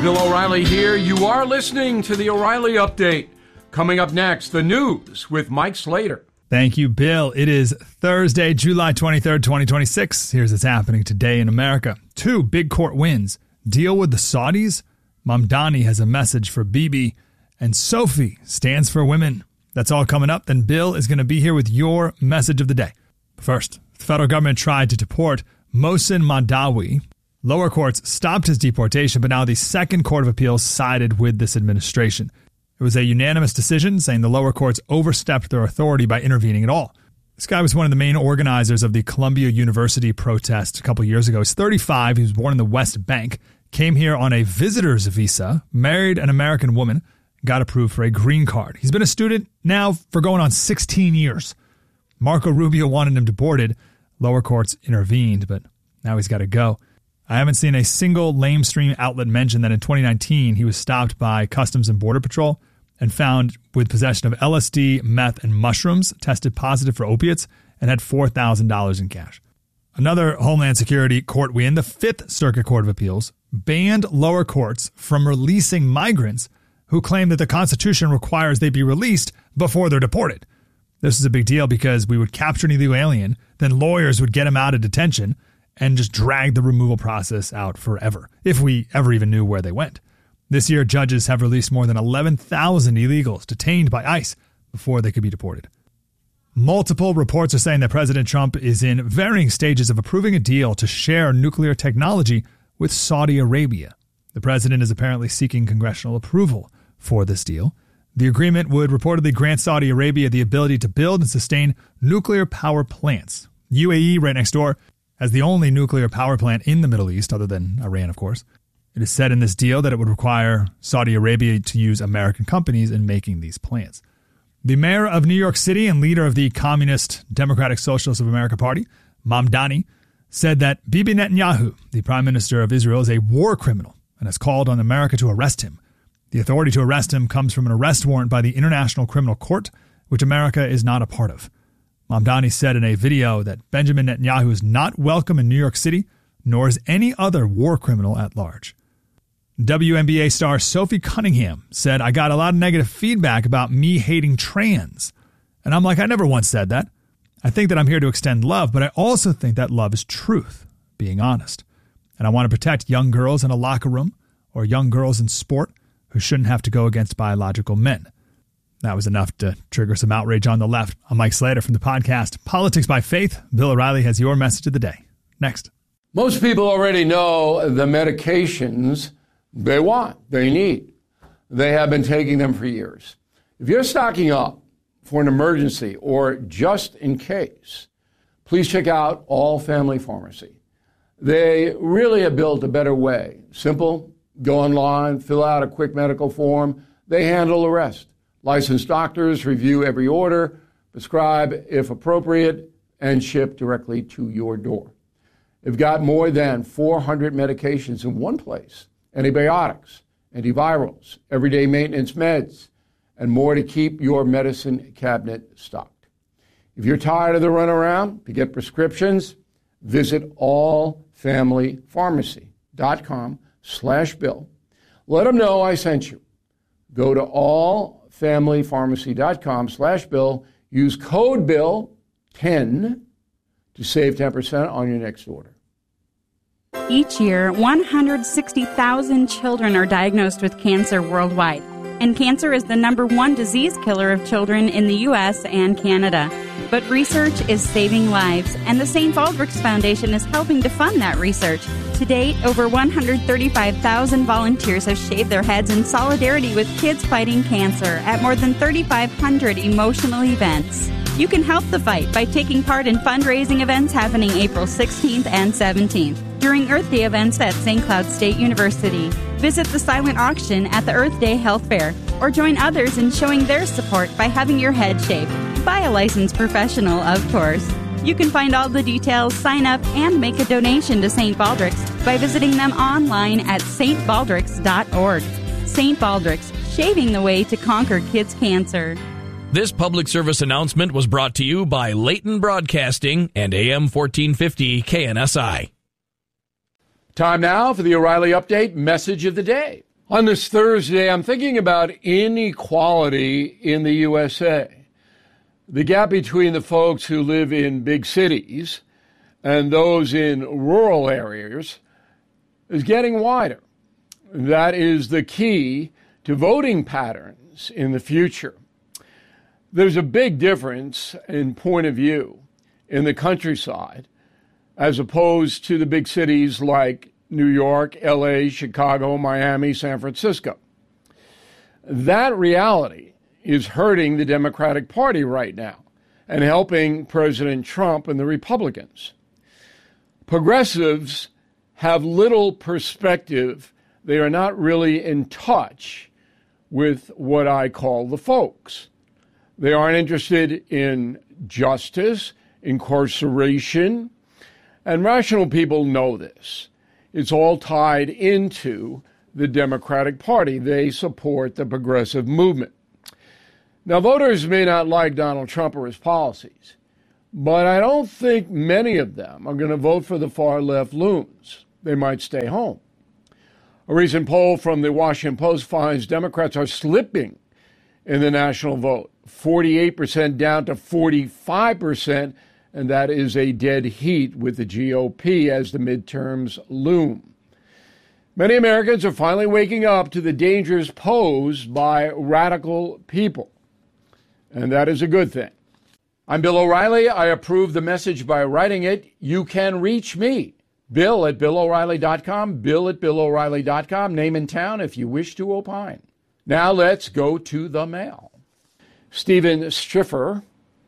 Bill O'Reilly here. You are listening to the O'Reilly Update. Coming up next, the news with Mike Slater. Thank you, Bill. It is Thursday, July 23rd, 2026. Here's what's happening today in America. 2 big court wins. Deal with the Saudis. Mamdani has a message for Bibi. And Sophie stands for women. That's all coming up. Then Bill is going to be here with your message of the day. First, the federal government tried to deport Mohsen Mahdawi. Lower courts stopped his deportation, but now the Second Court of Appeals sided with this administration. It was a unanimous decision saying the lower courts overstepped their authority by intervening at all. This guy was one of the main organizers of the Columbia University protest a couple years ago. He's 35. He was born in the West Bank, came here on a visitor's visa, married an American woman, got approved for a green card. He's been a student now for going on 16 years. Marco Rubio wanted him deported. Lower courts intervened, but now he's got to go. I haven't seen a single lamestream outlet mention that in 2019 he was stopped by Customs and Border Patrol and found with possession of LSD, meth, and mushrooms, tested positive for opiates, and had $4,000 in cash. Another Homeland Security court win, the Fifth Circuit Court of Appeals, banned lower courts from releasing migrants who claim that the Constitution requires they be released before they're deported. This is a big deal because we would capture an illegal alien, then lawyers would get him out of detention, and just drag the removal process out forever, if we ever even knew where they went. This year, judges have released more than 11,000 illegals detained by ICE before they could be deported. Multiple reports are saying that President Trump is in varying stages of approving a deal to share nuclear technology with Saudi Arabia. The president is apparently seeking congressional approval for this deal. The agreement would reportedly grant Saudi Arabia the ability to build and sustain nuclear power plants. UAE, right next door, has the only nuclear power plant in the Middle East, other than Iran, of course. It is said in this deal that it would require Saudi Arabia to use American companies in making these plants. The mayor of New York City and leader of the Communist Democratic Socialists of America Party, Mamdani, said that Bibi Netanyahu, the prime minister of Israel, is a war criminal and has called on America to arrest him. The authority to arrest him comes from an arrest warrant by the International Criminal Court, which America is not a part of. Mamdani said in a video that Benjamin Netanyahu is not welcome in New York City, nor is any other war criminal at large. WNBA star Sophie Cunningham said, "I got a lot of negative feedback about me hating trans." And I'm like, I never once said that. I think that I'm here to extend love, but I also think that love is truth, being honest. And I want to protect young girls in a locker room or young girls in sport who shouldn't have to go against biological men. That was enough to trigger some outrage on the left. I'm Mike Slater from the podcast Politics by Faith. Bill O'Reilly has your message of the day. Next. Most people already know the medications they want, they need. They have been taking them for years. If you're stocking up for an emergency or just in case, please check out All Family Pharmacy. They really have built a better way. Simple, go online, fill out a quick medical form. They handle the rest. Licensed doctors review every order, prescribe if appropriate, and ship directly to your door. They've got more than 400 medications in one place. Antibiotics, antivirals, everyday maintenance meds, and more to keep your medicine cabinet stocked. If you're tired of the runaround to get prescriptions, visit allfamilypharmacy.com/Bill. Let them know I sent you. Go to allfamilypharmacy.com/Bill. Use code BILL10 to save 10% on your next order. Each year, 160,000 children are diagnosed with cancer worldwide. And cancer is the #1 disease killer of children in the U.S. and Canada. But research is saving lives, and the St. Baldrick's Foundation is helping to fund that research. To date, over 135,000 volunteers have shaved their heads in solidarity with kids fighting cancer at more than 3,500 emotional events. You can help the fight by taking part in fundraising events happening April 16th and 17th during Earth Day events at St. Cloud State University. Visit the silent auction at the Earth Day Health Fair or join others in showing their support by having your head shaved by a licensed professional, of course. You can find all the details, sign up, and make a donation to St. Baldrick's by visiting them online at stbaldricks.org. St. Baldrick's, shaving the way to conquer kids' cancer. This public service announcement was brought to you by Leighton Broadcasting and AM 1450 KNSI. Time now for the O'Reilly Update message of the day. On this Thursday, I'm thinking about inequality in the USA. The gap between the folks who live in big cities and those in rural areas is getting wider. That is the key to voting patterns in the future. There's a big difference in point of view in the countryside as opposed to the big cities like New York, LA, Chicago, Miami, San Francisco. That reality is hurting the Democratic Party right now and helping President Trump and the Republicans. Progressives have little perspective. They are not really in touch with what I call the folks. They aren't interested in justice, incarceration, and rational people know this. It's all tied into the Democratic Party. They support the progressive movement. Now, voters may not like Donald Trump or his policies, but I don't think many of them are going to vote for the far-left loons. They might stay home. A recent poll from the Washington Post finds Democrats are slipping in the national vote, 48% down to 45%, and that is a dead heat with the GOP as the midterms loom. Many Americans are finally waking up to the dangers posed by radical people, and that is a good thing. I'm Bill O'Reilly. I approve the message by writing it. You can reach me, Bill at BillO'Reilly.com, Bill at BillO'Reilly.com, name and town if you wish to opine. Now let's go to the mail. Stephen Striffler,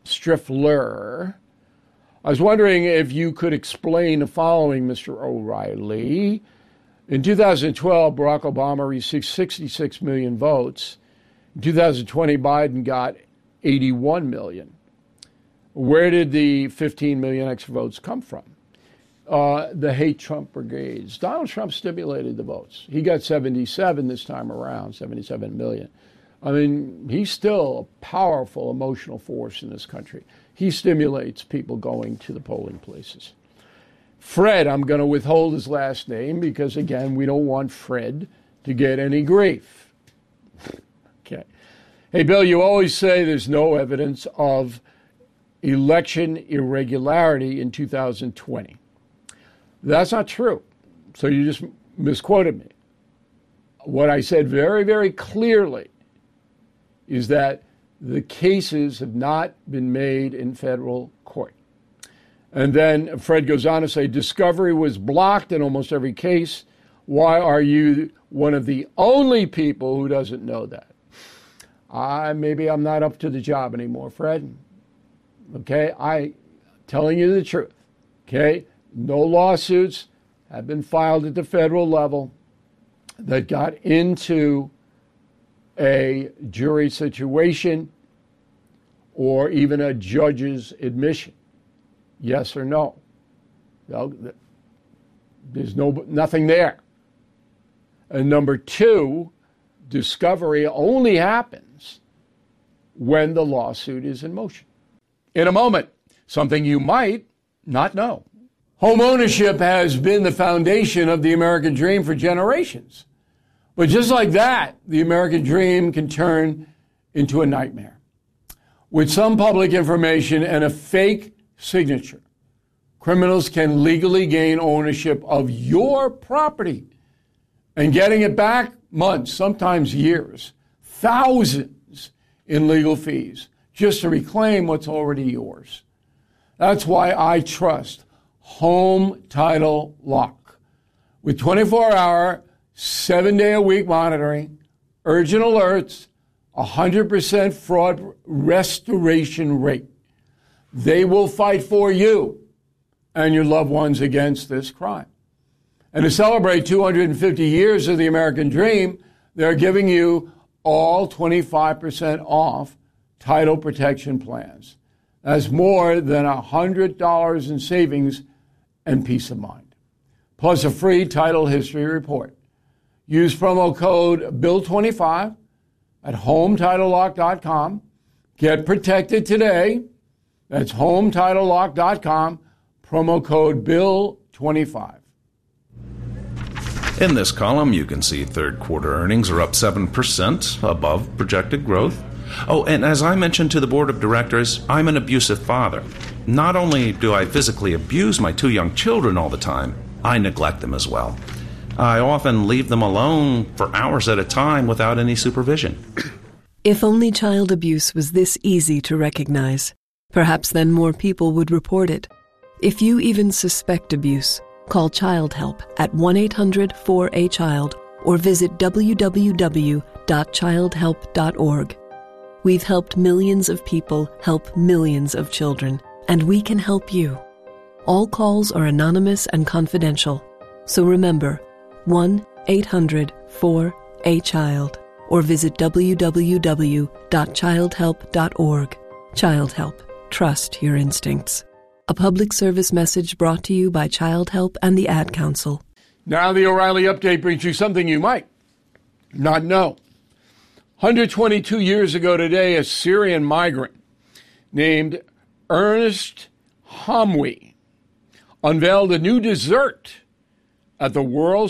I was wondering if you could explain the following, Mr. O'Reilly. In 2012, Barack Obama received 66 million votes. In 2020, Biden got 81 million. Where did the 15 million extra votes come from? The hate Trump brigades. Donald Trump stimulated the votes. He got 77 this time around, 77 million. I mean, he's still a powerful emotional force in this country. He stimulates people going to the polling places. Fred, I'm going to withhold his last name because, again, we don't want Fred to get any grief. Okay. Hey, Bill, you always say there's no evidence of election irregularity in 2020. That's not true. So you just misquoted me. What I said very, very clearly is that the cases have not been made in federal court. And then Fred goes on to say, discovery was blocked in almost every case. Why are you one of the only people who doesn't know that? Maybe I'm not up to the job anymore, Fred. Okay, I'm telling you the truth. Okay, no lawsuits have been filed at the federal level that got into a jury situation or even a judge's admission. Yes or no? No, there's nothing there. And number two, discovery only happens when the lawsuit is in motion. In a moment, something you might not know. Home ownership has been the foundation of the American dream for generations. But just like that, the American dream can turn into a nightmare. With some public information and a fake signature, criminals can legally gain ownership of your property, and getting it back months, sometimes years, thousands in legal fees just to reclaim what's already yours. That's why I trust Home Title Lock. With 24-hour, 7-day-a-week monitoring, urgent alerts, 100% fraud restoration rate. They will fight for you and your loved ones against this crime. And to celebrate 250 years of the American dream, they're giving you all 25% off title protection plans. That's more than $100 in savings and peace of mind. Plus a free title history report. Use promo code BILL25 at HomeTitleLock.com. Get protected today. That's HomeTitleLock.com. Promo code BILL25. In this column, you can see third quarter earnings are up 7% above projected growth. Oh, and as I mentioned to the board of directors, I'm an abusive father. Not only do I physically abuse my 2 young children all the time, I neglect them as well. I often leave them alone for hours at a time without any supervision. If only child abuse was this easy to recognize, perhaps then more people would report it. If you even suspect abuse, call Child Help at 1-800-4A-CHILD or visit www.childhelp.org. We've helped millions of people help millions of children, and we can help you. All calls are anonymous and confidential, so remember, 1-800-4A-CHILD or visit www.childhelp.org. Child Help. Trust your instincts. A public service message brought to you by Child Help and the Ad Council. Now the O'Reilly Update brings you something you might not know. 122 years ago today, a Syrian migrant named Ernest Hamwi unveiled a new dessert at the world's